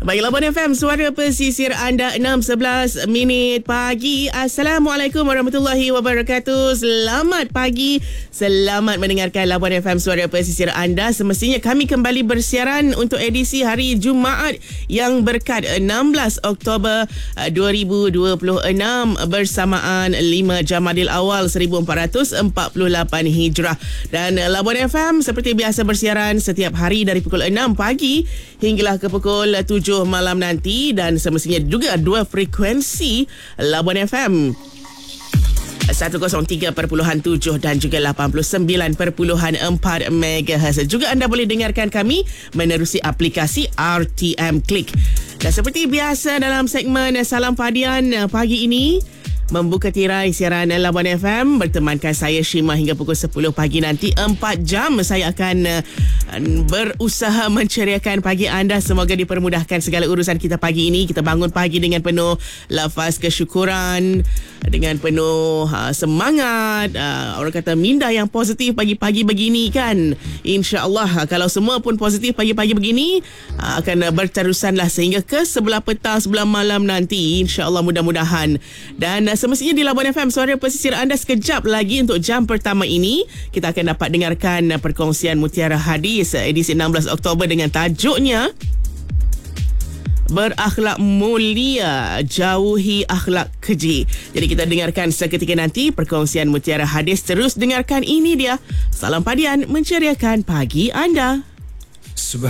Baik, Labuan FM, suara pesisir anda 6:11 pagi. Assalamualaikum warahmatullahi wabarakatuh. Selamat pagi. Selamat mendengarkan Labuan FM, suara pesisir anda. Semestinya kami kembali bersiaran untuk edisi hari Jumaat yang berkat 16 Oktober 2026 bersamaan 5 Jamadil Awal 1448 Hijrah. Dan Labuan FM seperti biasa bersiaran setiap hari dari pukul 6 pagi hinggalah ke pukul 7 malam nanti, dan semestinya juga dua frekuensi Labuan FM 103.7 dan juga 89.4 MHz. Juga anda boleh dengarkan kami menerusi aplikasi RTM Click. Dan seperti biasa dalam segmen Salam Padian pagi ini, membuka tirai siaran Labuan FM bertemankan saya Shima hingga pukul 10 pagi nanti. 4 jam saya akan berusaha menceriakan pagi anda. Semoga dipermudahkan segala urusan kita pagi ini. Kita bangun pagi dengan penuh lafaz kesyukuran, dengan penuh semangat, orang kata minda yang positif pagi-pagi begini kan. InsyaAllah kalau semua pun positif pagi-pagi begini, akan berterusanlah sehingga ke sebelah petang, sebelah malam nanti, InsyaAllah, mudah-mudahan. Dan semestinya di Labuan FM, suara pesisir anda, sekejap lagi untuk jam pertama ini kita akan dapat dengarkan perkongsian Mutiara Hadis edisi 16 Oktober dengan tajuknya Berakhlak Mulia, Jauhi Akhlak Keji. Jadi kita dengarkan seketika nanti perkongsian Mutiara Hadis. Terus dengarkan, ini dia Salam Padian menceriakan pagi anda.